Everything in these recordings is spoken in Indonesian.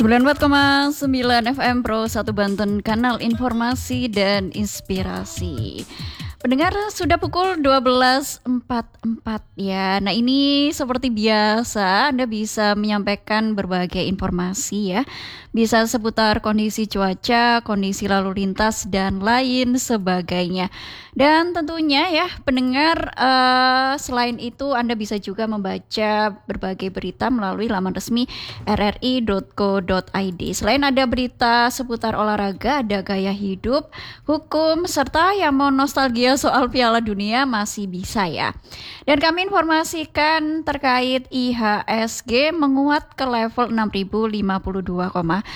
94,9 FM Pro 1 Banten, kanal informasi dan inspirasi. Pendengar, sudah pukul 12.44 ya. Nah, ini seperti biasa Anda bisa menyampaikan berbagai informasi ya. Bisa seputar kondisi cuaca, kondisi lalu lintas, dan lain sebagainya. Dan tentunya ya pendengar, selain itu Anda bisa juga membaca berbagai berita melalui laman resmi rri.co.id. Selain ada berita seputar olahraga, ada gaya hidup, hukum, serta yang mau nostalgia soal Piala Dunia masih bisa ya. Dan kami informasikan terkait IHSG menguat ke level 6.052,52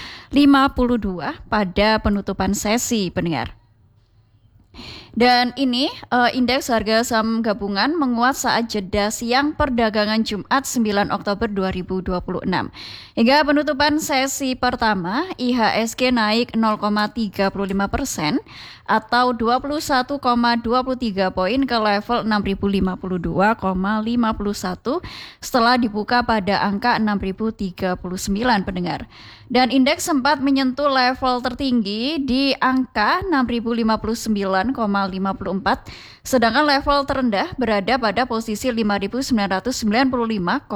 pada penutupan sesi, pendengar. Dan ini indeks harga saham gabungan menguat saat jeda siang perdagangan Jumat 9 Oktober 2026. Hingga penutupan sesi pertama, IHSG naik 0,35% atau 21,23 poin ke level 6.052,51 setelah dibuka pada angka 6.039, pendengar. Dan indeks sempat menyentuh level tertinggi di angka 6.059,54, sedangkan level terendah berada pada posisi 5.995,82.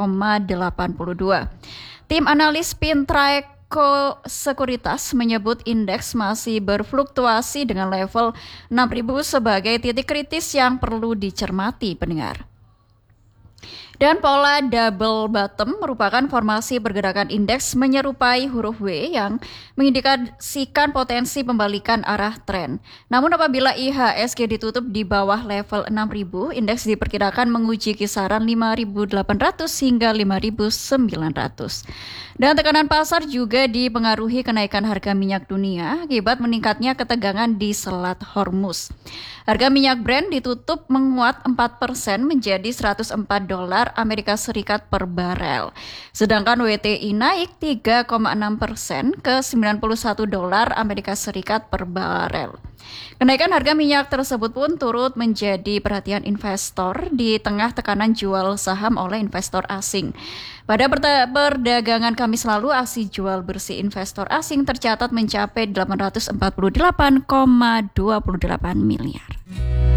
Tim analis Pintraeco Sekuritas menyebut indeks masih berfluktuasi dengan level 6.000 sebagai titik kritis yang perlu dicermati, pendengar. Dan pola double bottom merupakan formasi pergerakan indeks menyerupai huruf W yang mengindikasikan potensi pembalikan arah tren. Namun apabila IHSG ditutup di bawah level 6.000, indeks diperkirakan menguji kisaran 5.800 hingga 5.900. Dan tekanan pasar juga dipengaruhi kenaikan harga minyak dunia akibat meningkatnya ketegangan di Selat Hormuz. Harga minyak Brent ditutup menguat 4% menjadi $104 Amerika Serikat per barel. Sedangkan WTI naik 3,6% ke $91 Amerika Serikat per barel. Kenaikan harga minyak tersebut pun turut menjadi perhatian investor di tengah tekanan jual saham oleh investor asing. Pada perdagangan Kamis lalu, aksi jual bersih investor asing tercatat mencapai 848,28 miliar.